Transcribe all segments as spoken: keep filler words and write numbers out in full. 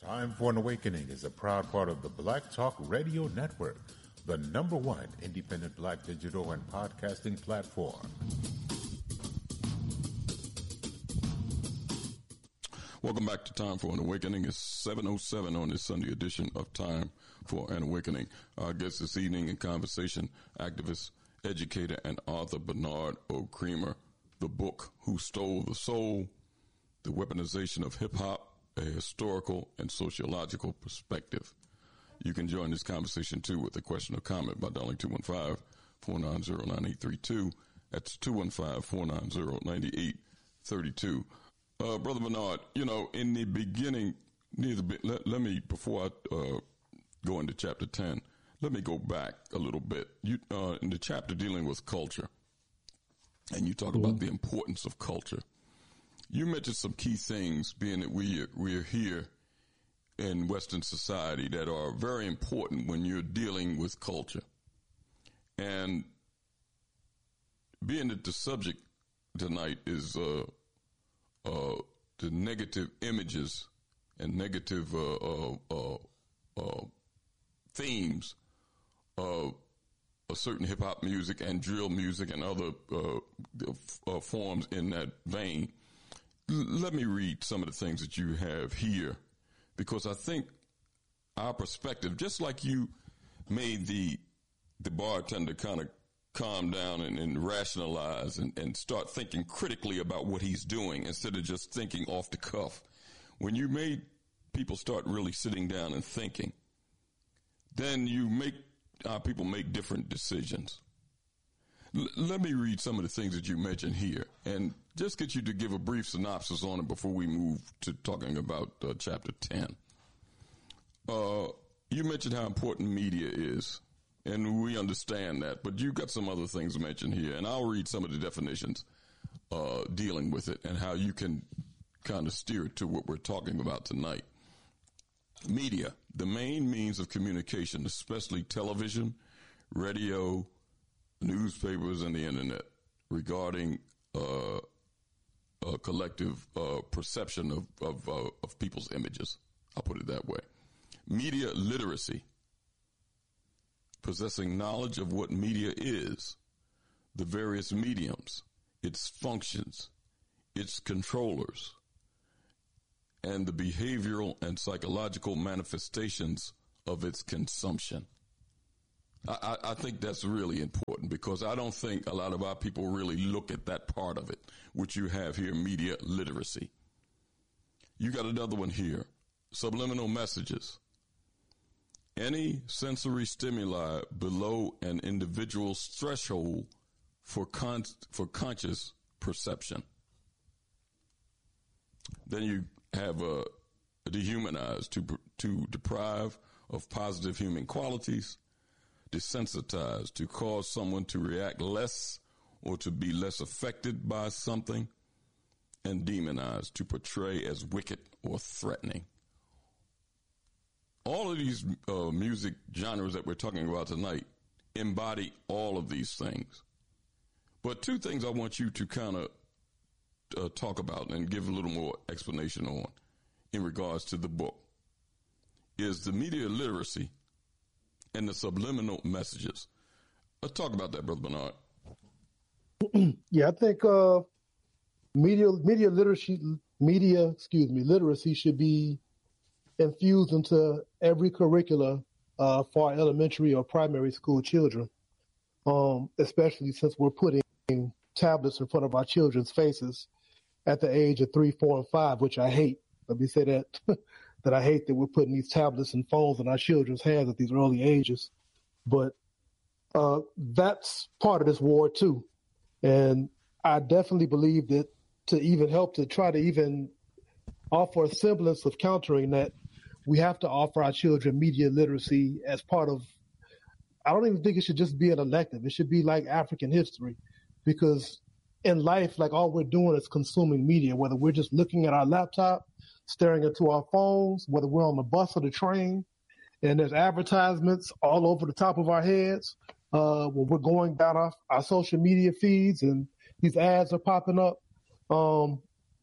Time for an Awakening is a proud part of the Black Talk Radio Network, the number one independent black digital and podcasting platform. Welcome back to Time for an Awakening. It's seven oh seven on this Sunday edition of Time for an Awakening. Our guest this evening in conversation, activist, educator, and author Bernard O. Creamer. The book, Who Stole the Soul? The Weaponization of Hip-Hop, a Historical and Sociological Perspective. You can join this conversation, too, with a question or comment by dialing two one five, four nine zero, nine eight three two. That's two one five, four nine zero, nine eight three two. Uh, Brother Bernard, you know, in the beginning, near the, let, let me, before I uh, go into chapter ten, let me go back a little bit. You uh, in the chapter dealing with culture, and you talk mm-hmm. about the importance of culture. You mentioned some key things, being that we we're here in Western society, that are very important when you're dealing with culture. And being that the subject tonight is uh, uh, the negative images and negative uh, uh, uh, uh, themes of a certain hip-hop music and drill music and other uh, uh, forms in that vein, let me read some of the things that you have here, because I think our perspective, just like you made the the bartender kind of calm down and, and rationalize and, and start thinking critically about what he's doing instead of just thinking off the cuff. When you made people start really sitting down and thinking, then you make our people make different decisions. L- let me read some of the things that you mentioned here and just get you to give a brief synopsis on it before we move to talking about uh, chapter ten. Uh, you mentioned how important media is, and we understand that, but you've got some other things mentioned here, and I'll read some of the definitions uh, dealing with it and how you can kind of steer it to what we're talking about tonight. Media, the main means of communication, especially television, radio, newspapers, and the internet, regarding uh, a collective uh, perception of of, uh, of people's images. I'll put it that way. Media literacy, possessing knowledge of what media is, the various mediums, its functions, its controllers, and the behavioral and psychological manifestations of its consumption. I, I think that's really important, because I don't think a lot of our people really look at that part of it, which you have here, media literacy. You got another one here, subliminal messages. Any sensory stimuli below an individual's threshold for con- for conscious perception. Then you have uh, dehumanize, to to deprive of positive human qualities. Desensitized, to cause someone to react less or to be less affected by something. And demonized, to portray as wicked or threatening. All of these uh, music genres that we're talking about tonight embody all of these things. But two things I want you to kind of uh, talk about and give a little more explanation on in regards to the book is the media literacy and the subliminal messages. Let's talk about that, Brother Bernard. Yeah, I think uh, media media literacy media excuse me literacy should be infused into every curricula uh, for our elementary or primary school children, um, especially since we're putting tablets in front of our children's faces at the age of three, four, and five, which I hate. Let me say that. that I hate that we're putting these tablets and phones in our children's hands at these early ages. But uh, that's part of this war, too. And I definitely believe that to even help to try to even offer a semblance of countering that, we have to offer our children media literacy as part of, I don't even think it should just be an elective. It should be like African history, because in life, like all we're doing is consuming media, whether we're just looking at our laptop, staring into our phones, whether we're on the bus or the train, and there's advertisements all over the top of our heads. Uh, when we're going down our, our social media feeds and these ads are popping up. Um,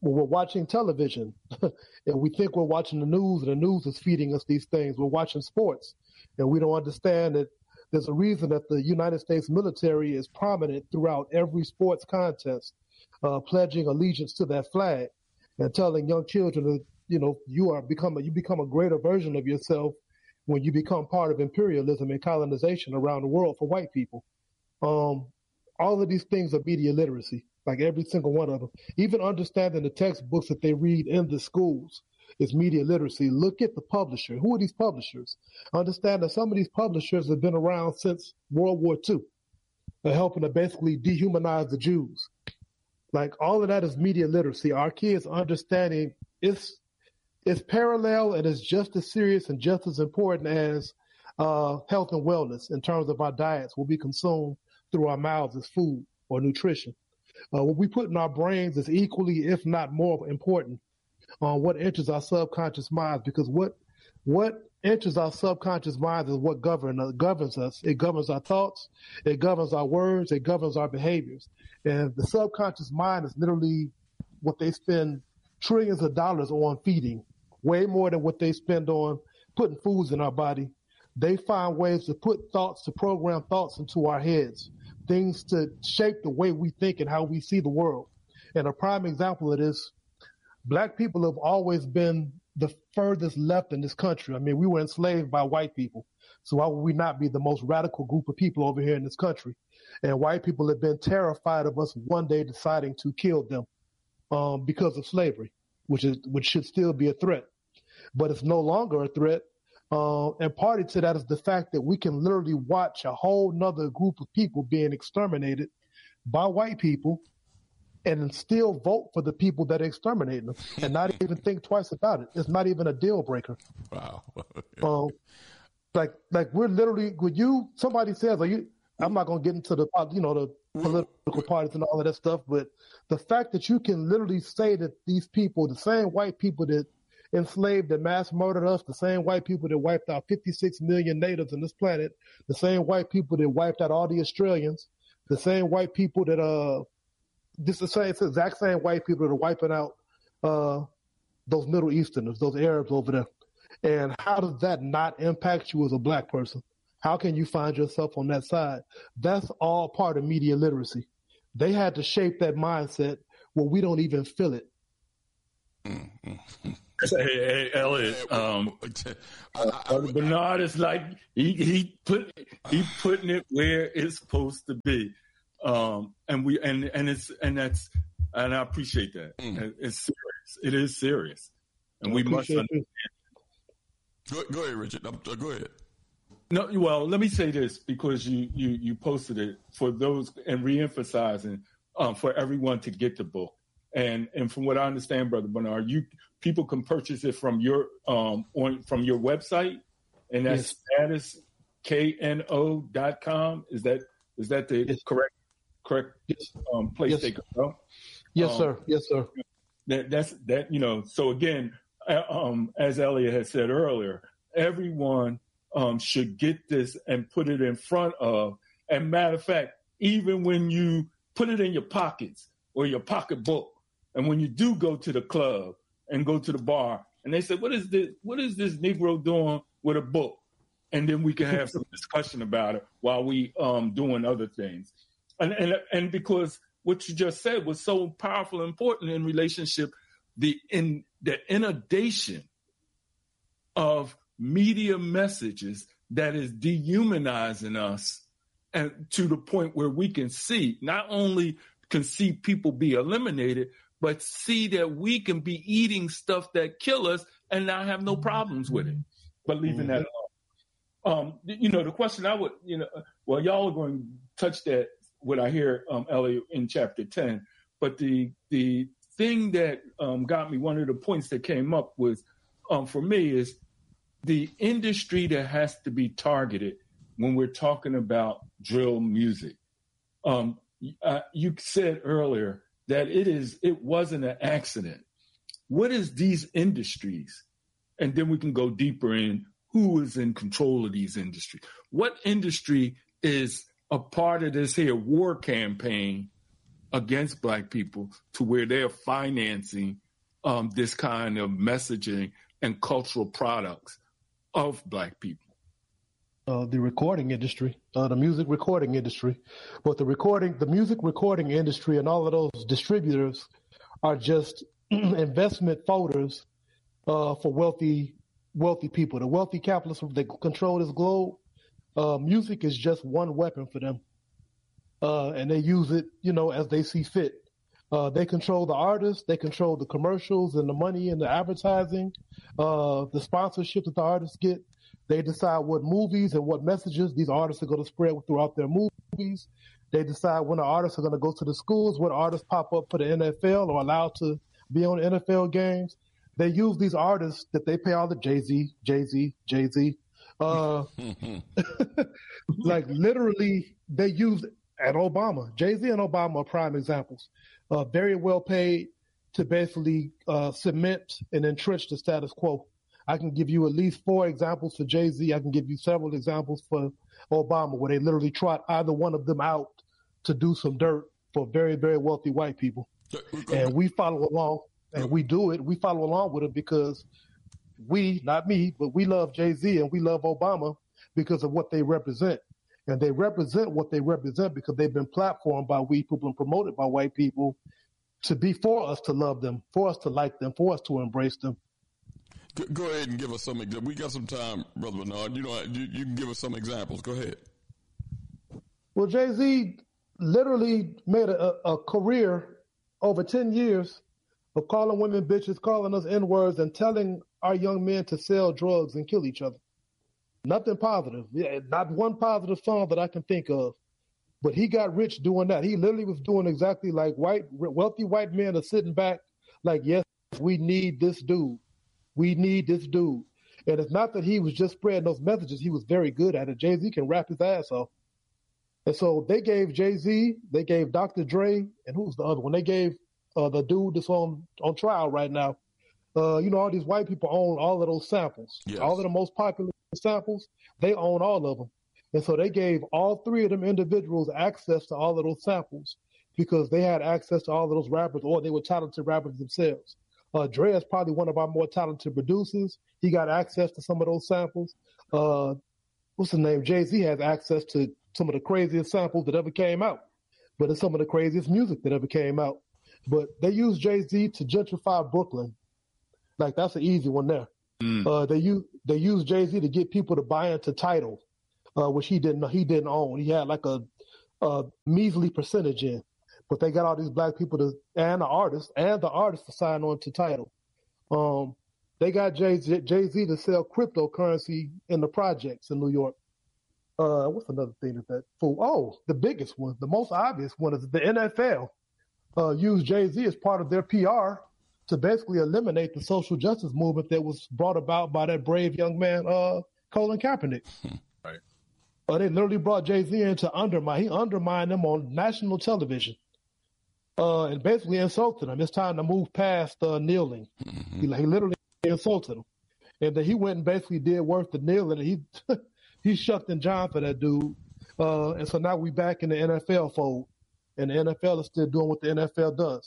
when we're watching television and we think we're watching the news and the news is feeding us these things. We're watching sports and we don't understand that there's a reason that the United States military is prominent throughout every sports contest, uh, pledging allegiance to that flag and telling young children that, you know, you are become a, you become a greater version of yourself when you become part of imperialism and colonization around the world for white people. Um, all of these things are media literacy, like every single one of them. Even understanding the textbooks that they read in the schools is media literacy. Look at the publisher. Who are these publishers? Understand that some of these publishers have been around since World War Two. They're helping to basically dehumanize the Jews. Like, all of that is media literacy. Our kids understanding it's it's parallel and it's just as serious and just as important as uh, health and wellness in terms of our diets, what we consume through our mouths as food or nutrition. Uh, what we put in our brains is equally, if not more important, on uh, what enters our subconscious minds, because what what enters our subconscious minds is what govern, uh, governs us. It governs our thoughts. It governs our words. It governs our behaviors. And the subconscious mind is literally what they spend trillions of dollars on feeding, way more than what they spend on putting foods in our body. They find ways to put thoughts, to program thoughts into our heads, things to shape the way we think and how we see the world. And a prime example of this, Black people have always been the furthest left in this country. I mean, we were enslaved by white people. So why would we not be the most radical group of people over here in this country? And white people have been terrified of us one day deciding to kill them um, because of slavery, which is which should still be a threat. But it's no longer a threat. Uh, and party to that is the fact that we can literally watch a whole nother group of people being exterminated by white people and still vote for the people that exterminate them and not even think twice about it. It's not even a deal breaker. Wow. um, like, like we're literally, would you, somebody says, are you, I'm not going to get into the, you know, the political parties and all of that stuff, but the fact that you can literally say that these people, the same white people that enslaved and mass murdered us, the same white people that wiped out fifty-six million natives on this planet, the same white people that wiped out all the Australians, the same white people that, uh, this is the same, it's the exact same white people that are wiping out uh, those Middle Easterners, those Arabs over there. And how does that not impact you as a Black person? How can you find yourself on that side? That's all part of media literacy. They had to shape that mindset where we don't even feel it. Mm-hmm. Hey, hey, Elliot, um, uh, Bernard is like, he, he put, he putting it where it's supposed to be. Um, and we, and, and it's, and that's, and I appreciate that. Mm. It's serious. It is serious. And I we must understand. Go, go ahead, Richard. Uh, go ahead. No, well, let me say this because you, you, you posted it for those and reemphasizing, um, for everyone to get the book. And, and from what I understand, Brother Bernard, you, people can purchase it from your, um, on, from your website, and that's yes. status K N O dot com. Is that, is that the yes. correct? Correct. Yes. Um, place yes. they could go. Yes, um, sir. Yes, sir. That, that's that. You know. So again, uh, um, as Elliot had said earlier, everyone um, should get this and put it in front of. And matter of fact, even when you put it in your pockets or your pocketbook, and when you do go to the club and go to the bar, and they say, "What is this? What is this Negro doing with a book?" And then we can have some discussion about it while we um doing other things. And, and and because what you just said was so powerful and important in relationship, the in the inundation of media messages that is dehumanizing us, and to the point where we can see, not only can see people be eliminated, but see that we can be eating stuff that kill us and not have no problems with it, but leaving mm-hmm. that alone. Um, you know, the question I would, you know, well, y'all are going to touch that, what I hear, um, Elliot, in chapter ten. But the the thing that um, got me, one of the points that came up was, um, for me, is the industry that has to be targeted when we're talking about drill music. Um, uh, you said earlier that it is it wasn't an accident. What is these industries? And then we can go deeper in who is in control of these industries. What industry is a part of this here war campaign against black people to where they're financing um, this kind of messaging and cultural products of black people? Uh, the recording industry, uh, the music recording industry, but the recording, the music recording industry and all of those distributors are just investment folders uh, for wealthy, wealthy people. The wealthy capitalists that control this globe, uh, music is just one weapon for them. Uh, and they use it, you know, as they see fit. Uh, they control the artists, they control the commercials and the money and the advertising, uh, the sponsorship that the artists get. They decide what movies and what messages these artists are going to spread throughout their movies. They decide when the artists are going to go to the schools, what artists pop up for the N F L or allowed to be on N F L games. They use these artists that they pay all the Jay-Z, Jay-Z, Jay-Z. Uh, like literally they use, and Obama, Jay-Z and Obama are prime examples. Uh, very well paid to basically uh, cement and entrench the status quo. I can give you at least four examples for Jay-Z. I can give you several examples for Obama where they literally trot either one of them out to do some dirt for very, very wealthy white people. And we follow along, and we do it. We follow along with it because we, not me, but we love Jay-Z and we love Obama because of what they represent. And they represent what they represent because they've been platformed by white people and promoted by white people to be for us to love them, for us to like them, for us to embrace them. Go ahead and give us some. We got some time, Brother Bernard. You know, you, you can give us some examples. Go ahead. Well, Jay-Z literally made a, a career over ten years of calling women bitches, calling us N-words, and telling our young men to sell drugs and kill each other. Nothing positive. Yeah, not one positive song that I can think of. But he got rich doing that. He literally was doing exactly like white, wealthy white men are sitting back like, yes, we need this dude. We need this dude. And it's not that he was just spreading those messages. He was very good at it. Jay-Z can rap his ass off. And so they gave Jay-Z, they gave Doctor Dre, and who's the other one? They gave uh, the dude that's on, on trial right now. Uh, you know, all these white people own all of those samples. Yes. All of the most popular samples, they own all of them. And so they gave all three of them individuals access to all of those samples because they had access to all of those rappers, or they were talented rappers themselves. Uh, Dre is probably one of our more talented producers. He got access to some of those samples. Uh, what's his name? Jay-Z has access to some of the craziest samples that ever came out, but it's some of the craziest music that ever came out. But they used Jay-Z to gentrify Brooklyn. Like, that's an easy one there. Mm. Uh, they use they used Jay-Z to get people to buy into Tidal, uh, which he didn't he didn't own. He had like a, a measly percentage in. But they got all these black people to, and the artists, and the artists to sign on to Tidal. Um, they got Jay- Jay-Z to sell cryptocurrency in the projects in New York. Uh, what's another thing that that fool? Oh, the biggest one, the most obvious one is the N F L uh, used Jay-Z as part of their P R to basically eliminate the social justice movement that was brought about by that brave young man, uh, Colin Kaepernick. Right. Uh, they literally brought Jay-Z in to undermine. He undermined them on national television. Uh, and basically insulted him. It's time to move past uh, kneeling. Mm-hmm. He, he literally insulted him. And then he went and basically did worse than kneeling. And he he shucked and jived for that dude. Uh, and so now we back in the N F L fold. And the N F L is still doing what the N F L does.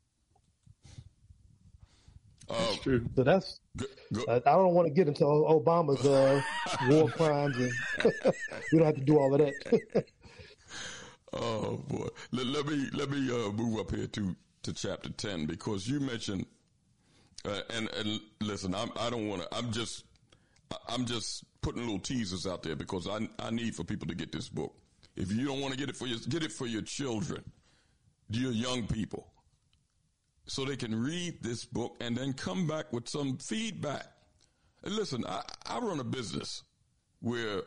That's uh, true. So that's, go, go. I, I don't want to get into Obama's uh, war crimes. And we don't have to do all of that. Oh boy! Let, let me let me uh, move up here to, to chapter ten because you mentioned uh, and and listen, I'm, I don't want to. I'm just I'm just putting little teasers out there because I I need for people to get this book. If you don't want to get it for your get it for your children, your young people, so they can read this book and then come back with some feedback. And listen, I, I run a business where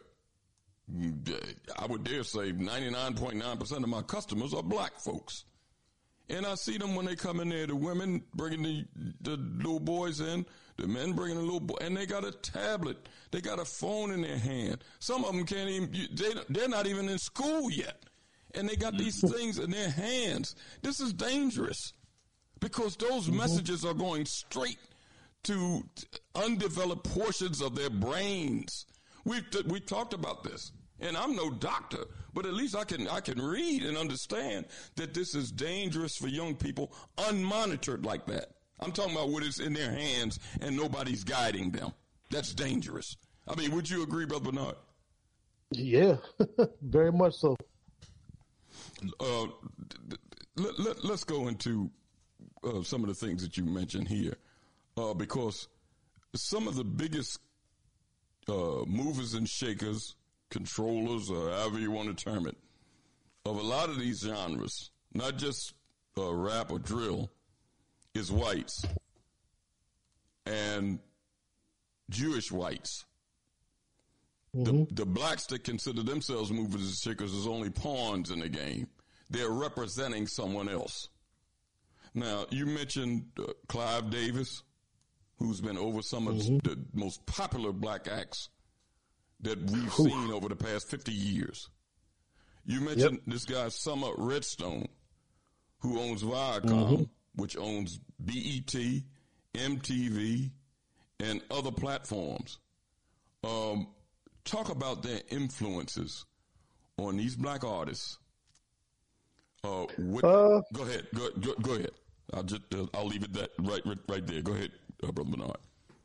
I would dare say ninety-nine point nine percent of my customers are black folks. And I see them when they come in there, the women bringing the, the little boys in, the men bringing the little boy, and they got a tablet. They got a phone in their hand. Some of them can't even, they, they're not even in school yet. And they got these things in their hands. This is dangerous because those mm-hmm. messages are going straight to undeveloped portions of their brains. We've, we talked about this And I'm no doctor, but at least I can I can read and understand that this is dangerous for young people unmonitored like that. I'm talking about when it's in their hands and nobody's guiding them. That's dangerous. I mean, would you agree, Brother Bernard? Yeah, very much so. Uh, let, let, let's go into uh, some of the things that you mentioned here, uh, because some of the biggest uh, movers and shakers, controllers, or however you want to term it, of a lot of these genres, not just uh, rap or drill, is whites and Jewish whites. Mm-hmm. The, the blacks that consider themselves movers and shakers is only pawns in the game. They're representing someone else. Now, you mentioned uh, Clive Davis, who's been over some of mm-hmm. the most popular black acts that we've Oof. seen over the past fifty years. You mentioned yep. this guy, Summer Redstone, who owns Viacom, mm-hmm. which owns B E T, M T V, and other platforms. Um, talk about their influences on these black artists. Uh, what, uh, go ahead. Go, go, go ahead. I'll just uh, I'll leave it that right right, right there. Go ahead, uh, Brother Bernard.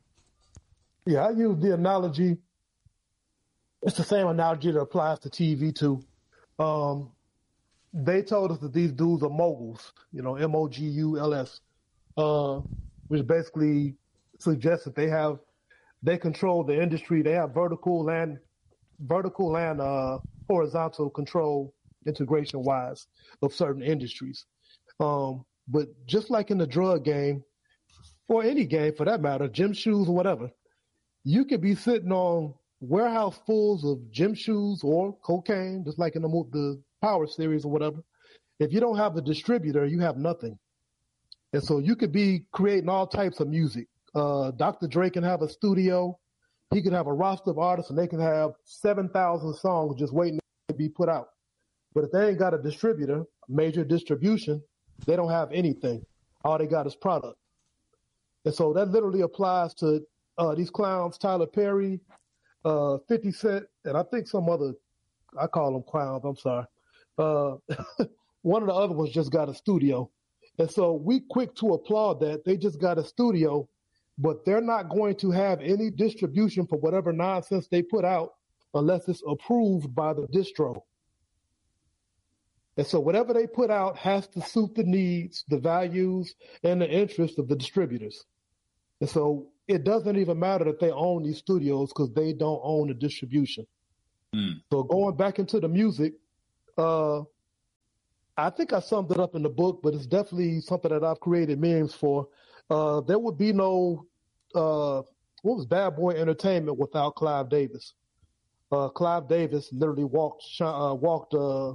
Yeah, I use the analogy. It's the same analogy that applies to T V too. Um, they told us that these dudes are moguls, you know, M O G U L S, uh, which basically suggests that they have, they control the industry. They have vertical and vertical and uh, horizontal control integration wise of certain industries. Um, but just like in the drug game, or any game for that matter, gym shoes or whatever, you could be sitting on warehouse fulls of gym shoes or cocaine, just like in the, the Power series or whatever. If you don't have the distributor, you have nothing. And so you could be creating all types of music. Uh, Doctor Dre can have a studio. He could have a roster of artists and they can have seven thousand songs just waiting to be put out. But if they ain't got a distributor, major distribution, they don't have anything. All they got is product. And so that literally applies to uh, these clowns, Tyler Perry, uh, fifty Cent, and I think some other, I call them clowns, I'm sorry. Uh, one of the other ones just got a studio. And so we quick to applaud that. They just got a studio, but they're not going to have any distribution for whatever nonsense they put out unless it's approved by the distro. And so whatever they put out has to suit the needs, the values, and the interests of the distributors. And so it doesn't even matter that they own these studios because they don't own the distribution. Mm. So going back into the music, uh, I think I summed it up in the book, but it's definitely something that I've created memes for. Uh, there would be no, uh, what was Bad Boy Entertainment without Clive Davis. Uh, Clive Davis literally walked, uh, walked, uh,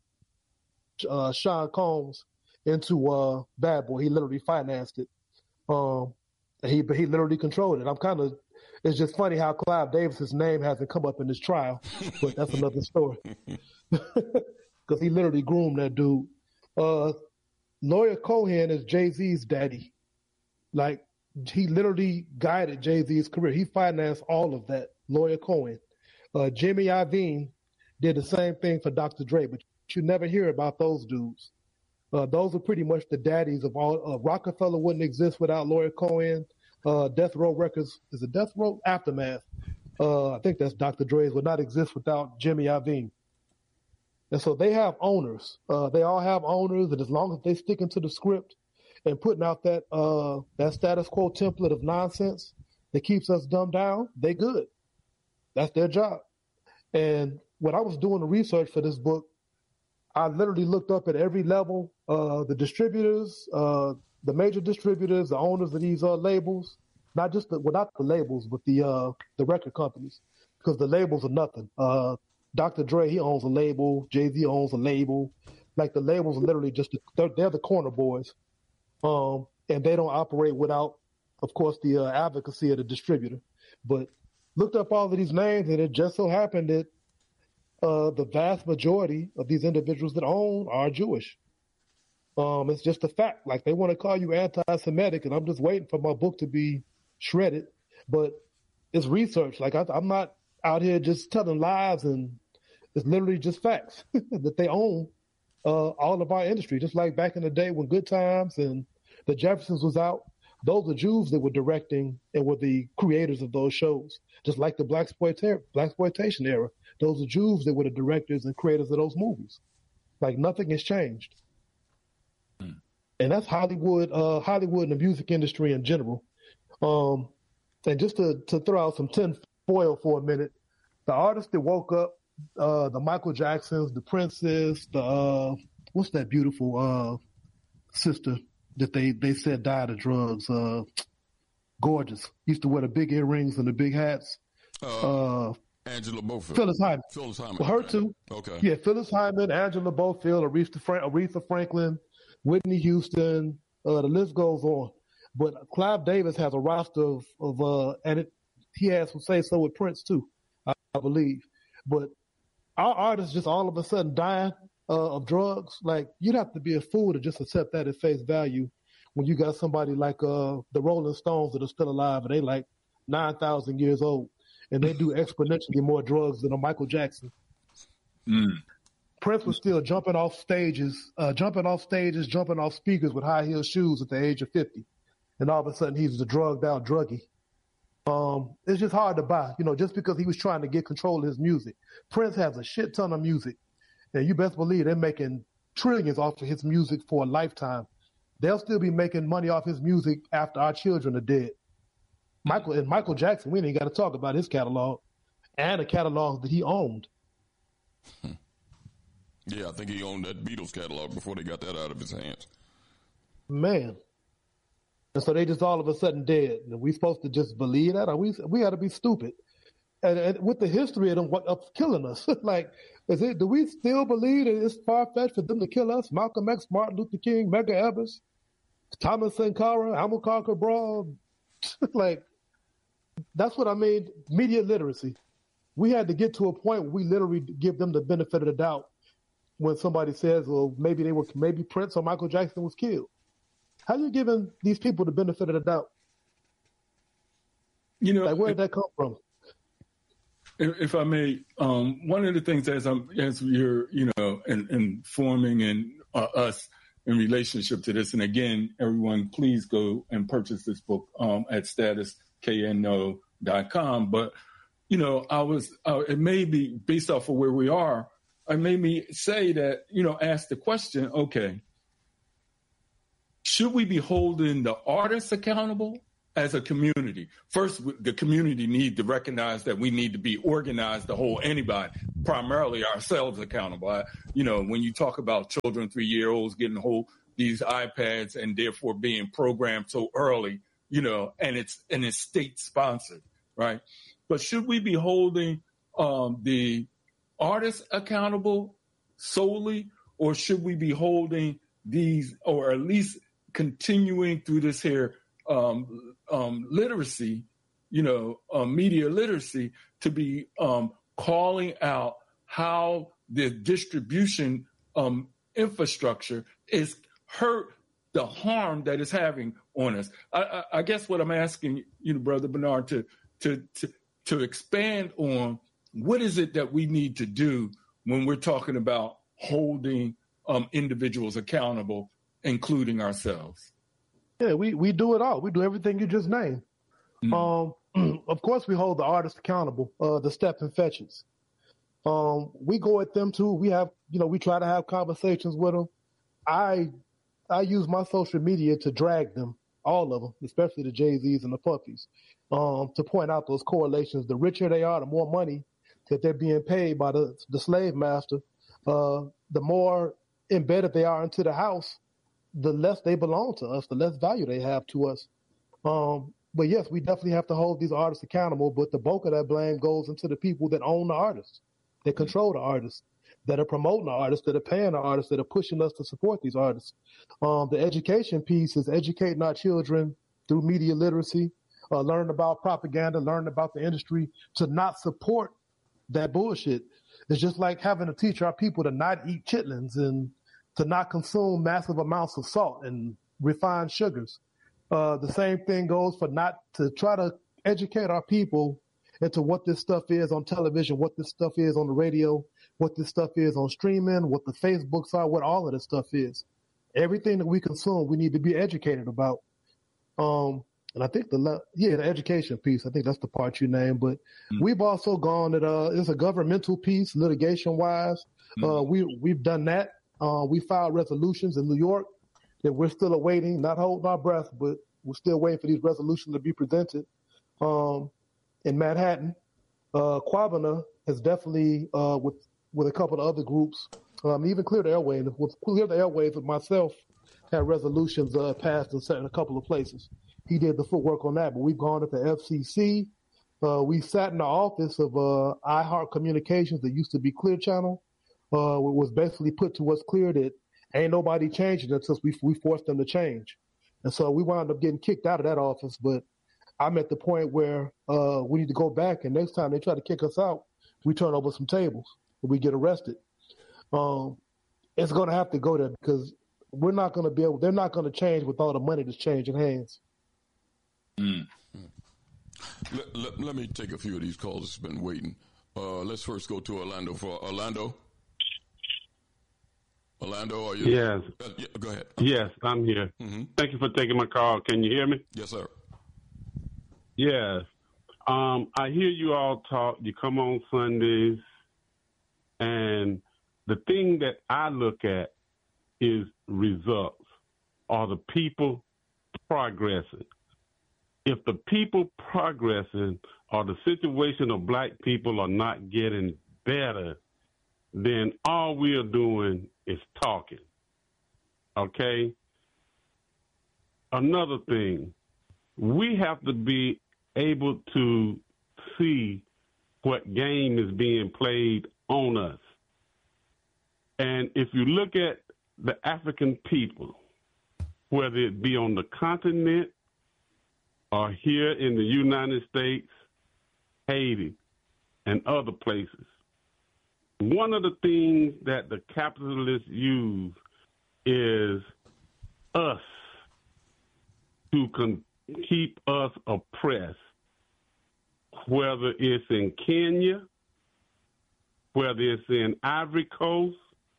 uh, Sean Combs into, uh, Bad Boy. He literally financed it. Um, he, he literally controlled it. I'm kind of, it's just funny how Clive Davis's name hasn't come up in this trial, but that's another story. Because he literally groomed that dude. Uh, Lawyer Cohen is Jay-Z's daddy. Like, he literally guided Jay-Z's career. He financed all of that, Lawyer Cohen. Uh, Jimmy Iovine did the same thing for Doctor Dre, but you never hear about those dudes. Uh, those are pretty much the daddies of all. Uh, Rockefeller wouldn't exist without Lawyer Cohen. Uh, Death Row Records, is it Death Row? Aftermath. Uh, I think that's Doctor Dre's, would not exist without Jimmy Iovine. And so they have owners. Uh, they all have owners, and as long as they stick into the script and putting out that uh, that status quo template of nonsense that keeps us dumbed down, they good. That's their job. And when I was doing the research for this book, I literally looked up at every level, uh, the distributors, uh, the major distributors, the owners of these uh, labels, not just the, well, not the labels, but the uh, the record companies, because the labels are nothing. Uh, Doctor Dre, he owns a label. Jay-Z owns a label. Like, the labels are literally just, they're, they're the corner boys. Um, and they don't operate without, of course, the uh, advocacy of the distributor. But looked up all of these names, and it just so happened that uh, the vast majority of these individuals that own are Jewish. Um, it's just a fact. Like, they want to call you anti-Semitic, and I'm just waiting for my book to be shredded. But it's research. Like, I, I'm not out here just telling lies and It's literally just facts that they own uh, all of our industry. Just like back in the day when Good Times and the Jeffersons was out, those are Jews that were directing and were the creators of those shows. Just like the Black Blaxploitation era, those are Jews that were the directors and creators of those movies. Like nothing has changed. Mm. And that's Hollywood, uh, Hollywood and the music industry in general. Um, and just to, to throw out some tin foil for a minute, the artists that woke up, uh, the Michael Jacksons, the Princes, the, uh, what's that beautiful uh, sister that they, they said died of drugs? Uh, gorgeous. Used to wear the big earrings and the big hats. Uh, uh, Angela Bofill. Phyllis Hyman. Phyllis Hyman. Well, her too. Okay. Yeah, Phyllis Hyman, Angela Bofill, Aretha, Frank, Aretha Franklin, Whitney Houston, uh, the list goes on. But Clive Davis has a roster of, of uh, and it, he has some say so with Prince too, I, I believe. But our artists just all of a sudden dying uh, of drugs, like you'd have to be a fool to just accept that at face value when you got somebody like uh, the Rolling Stones that are still alive and they like nine thousand years old and they do exponentially more drugs than a Michael Jackson. Mm. Prince was still jumping off stages, uh, jumping off stages, jumping off speakers with high heel shoes at the age of fifty. And all of a sudden he's a drugged out druggie. Um, it's just hard to buy, you know, just because he was trying to get control of his music. Prince has a shit ton of music. And you best believe they're making trillions off of his music for a lifetime. They'll still be making money off his music after our children are dead. Michael and Michael Jackson, we ain't got to talk about his catalog and the catalog that he owned. Yeah, I think he owned that Beatles catalog before they got that out of his hands. Man. And so they just all of a sudden dead. And we supposed to just believe that? Or we we got to be stupid. And, and with the history of them of killing us, like, is it? Do we still believe that it's far fetched for them to kill us? Malcolm X, Martin Luther King, Medgar Evers, Thomas Sankara, Amilcar Cabral, like, that's what I mean. Media literacy. We had to get to a point where we literally give them the benefit of the doubt when somebody says, well, maybe they were, maybe Prince or Michael Jackson was killed. How are you giving these people the benefit of the doubt? You know, like, where did that come from? If, if I may, um, one of the things as I'm, as you're, you know, in, informing and uh, us in relationship to this, and again, everyone, please go and purchase this book um, at status k n o dot com. But you know, I was, uh, it made me, based off of where we are, it made me say that, you know, ask the question, okay, should we be holding the artists accountable as a community? First, the community need to recognize that we need to be organized to hold anybody, primarily ourselves, accountable. I, you know, when you talk about children, three-year-olds getting hold these iPads and therefore being programmed so early, you know, and it's and it's state-sponsored, right? But should we be holding um, the artists accountable solely, or should we be holding these, or at least continuing through this here um, um, literacy, you know, uh, media literacy, to be um, calling out how the distribution um, infrastructure is hurt, the harm that it's having on us. I, I, I guess what I'm asking you, know, Brother Bernard, to to to to expand on, what is it that we need to do when we're talking about holding um, individuals accountable, including ourselves? Yeah, we, we do it all. We do everything you just named. Mm. Um, of course, we hold the artists accountable, uh, the Step and Fetches. Um, we go at them too. We have, you know, we try to have conversations with them. I I use my social media to drag them, all of them, especially the Jay-Z's and the Puppies, um, to point out those correlations. The richer they are, the more money that they're being paid by the, the slave master, uh, the more embedded they are into the house, the less they belong to us, the less value they have to us. Um, but yes, we definitely have to hold these artists accountable, but the bulk of that blame goes into the people that own the artists, that control the artists, that are promoting the artists, that are paying the artists, that are pushing us to support these artists. Um, the education piece is educating our children through media literacy, uh, learning about propaganda, learning about the industry, to not support that bullshit. It's just like having to teach our people to not eat chitlins and to not consume massive amounts of salt and refined sugars. Uh, the same thing goes for not to try to educate our people into what this stuff is on television, what this stuff is on the radio, what this stuff is on streaming, what the Facebooks are, what all of this stuff is. Everything that we consume, we need to be educated about. Um, and I think the yeah, the education piece, I think that's the part you named. But mm-hmm. we've also gone at uh, it's a governmental piece, litigation wise. Mm-hmm. Uh, we we've done that. Uh, we filed resolutions in New York that we're still awaiting, not holding our breath, but we're still waiting for these resolutions to be presented. Um, in Manhattan, uh, Quabana has definitely uh, with with a couple of other groups, um, even Clear the Airwaves. With Clear the Airwaves, and myself had resolutions uh, passed in certain a couple of places. He did the footwork on that, but we've gone to the F C C. Uh, we sat in the office of uh, iHeart Communications that used to be Clear Channel. Uh, it was basically put to us clear that ain't nobody changing it since we we forced them to change, and so we wound up getting kicked out of that office. But I'm at the point where uh, we need to go back, and next time they try to kick us out, we turn over some tables and we get arrested. Um, it's going to have to go there because we're not going to be able. They're not going to change with all the money that's changing hands. Mm. Let, let, let me take a few of these calls that's been waiting. Uh, let's first go to Orlando. For Orlando, Orlando, are you? Yes. Uh, yeah, go ahead. Yes, I'm here. Mm-hmm. Thank you for taking my call. Can you hear me? Yes, sir. Yes. Um, I hear you all talk. You come on Sundays, and the thing that I look at is results. Are the people progressing? If the people progressing or the situation of black people are not getting better, then all we are doing is talking. Okay? Another thing, we have to be able to see what game is being played on us. And if you look at the African people, whether it be on the continent or here in the United States, Haiti, and other places, one of the things that the capitalists use is us to con- keep us oppressed, whether it's in Kenya, whether it's in Ivory Coast,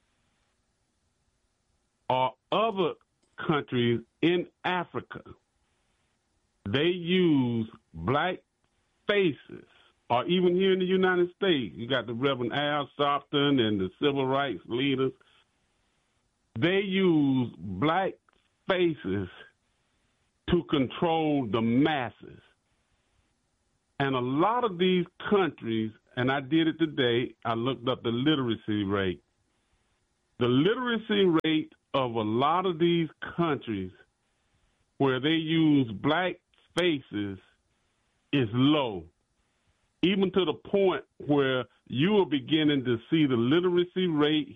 or other countries in Africa. They use black faces, or even here in the United States, you got the Reverend Al Sharpton and the civil rights leaders. They use black faces to control the masses. And a lot of these countries, and I did it today, I looked up the literacy rate. The literacy rate of a lot of these countries where they use black faces is low, even to the point where you are beginning to see the literacy rate